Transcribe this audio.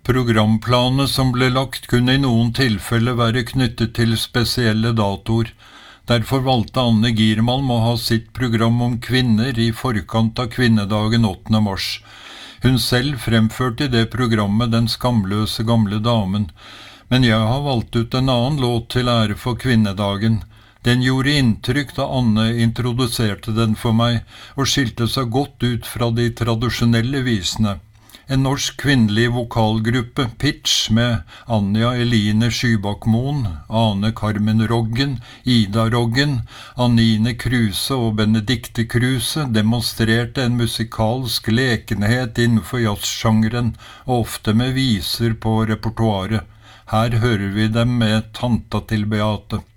Programplanene som ble lagt kunne i noen tilfeller være knyttet til spesielle datoer. Derfor valgte Anne Giermalm å ha sitt program om kvinner i forkant av kvinnedagen 8. mars. Hun selv fremførte i det programmet Den skamløse gamle damen, men jeg har valgt ut en annen låt til ære for kvinnedagen. Den gjorde inntrykk da Anne introduserte den for meg, og skilte seg godt ut fra de tradisjonelle visene. En norsk kvinnelig vokalgruppe, Pitch, med Anja Eline Skybakmoen, Ane Carmen Roggen, Ida Roggen, Anine Kruse og Benedikte Kruse, demonstrerte en musikalsk lekenhet innenfor jazzsjangeren, og ofte med viser på repertoaret. Her hører vi dem med Tanta til Beate.